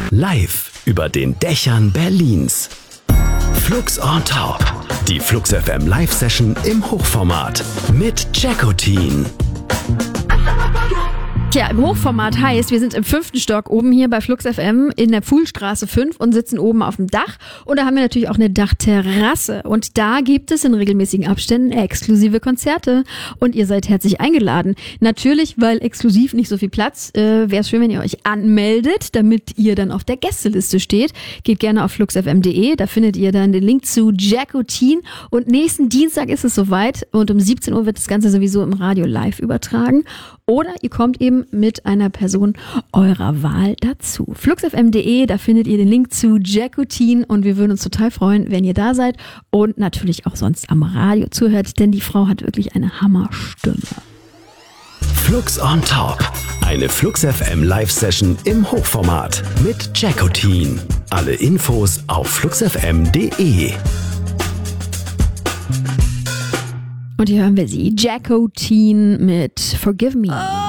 Live über den Dächern Berlins. Flux on Top. Die Flux FM Live-Session im Hochformat mit Jackotin. Tja, im Hochformat heißt, wir sind im 5. Stock oben hier bei Flux FM in der Pfuhlstraße 5 und sitzen oben auf dem Dach. Und da haben wir natürlich auch eine Dachterrasse. Und da gibt es in regelmäßigen Abständen exklusive Konzerte. Und ihr seid herzlich eingeladen. Natürlich, weil exklusiv nicht so viel Platz. Wäre es schön, wenn ihr euch anmeldet, damit ihr dann auf der Gästeliste steht. Geht gerne auf fluxfm.de. Da findet ihr dann den Link zu Jackotin. Und nächsten Dienstag ist es soweit. Und um 17 Uhr wird das Ganze sowieso im Radio live übertragen. Oder ihr kommt eben mit einer Person eurer Wahl dazu. fluxfm.de, da findet ihr den Link zu Jackotin und wir würden uns total freuen, wenn ihr da seid und natürlich auch sonst am Radio zuhört, denn die Frau hat wirklich eine Hammerstimme. Flux on Top. Eine Flux FM Live-Session im Hochformat mit Jackotin. Alle Infos auf fluxfm.de. Und hier hören wir sie, Jackotin mit Forgive Me.